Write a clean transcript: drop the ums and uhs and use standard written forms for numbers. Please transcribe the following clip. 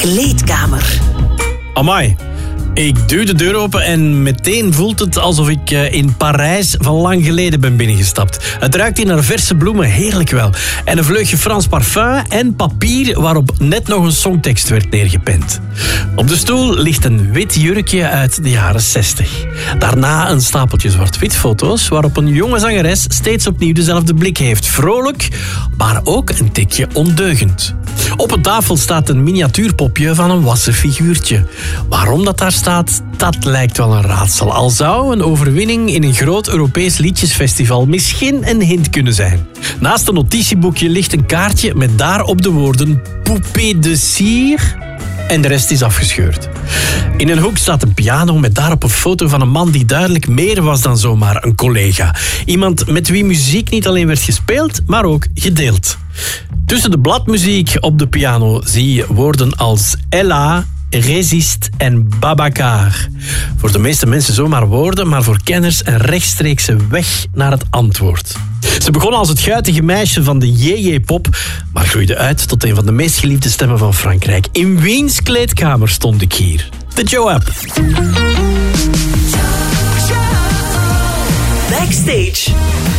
kleedkamer. Amai. Ik duw de deur open en meteen voelt het alsof ik in Parijs van lang geleden ben binnengestapt. Het ruikt hier naar verse bloemen, heerlijk wel. En een vleugje Frans parfum en papier waarop net nog een songtekst werd neergepend. Op de stoel ligt een wit jurkje uit de jaren 60. Daarna een stapeltje zwart-wit foto's waarop een jonge zangeres steeds opnieuw dezelfde blik heeft. Vrolijk, maar ook een tikje ondeugend. Op een tafel staat een miniatuurpopje van een wassen figuurtje. Waarom dat daar staat, dat lijkt wel een raadsel. Al zou een overwinning in een groot Europees liedjesfestival misschien een hint kunnen zijn. Naast een notitieboekje ligt een kaartje met daarop de woorden Poupée de cire en de rest is afgescheurd. In een hoek staat een piano met daarop een foto van een man die duidelijk meer was dan zomaar een collega. Iemand met wie muziek niet alleen werd gespeeld, maar ook gedeeld. Tussen de bladmuziek op de piano zie je woorden als Ella, Resist en Babacar. Voor de meeste mensen zomaar woorden, maar voor kenners een rechtstreekse weg naar het antwoord. Ze begon als het guitige meisje van de JJ-pop, maar groeide uit tot een van de meest geliefde stemmen van Frankrijk. In wiens kleedkamer stond ik hier? De Joe-app. Backstage.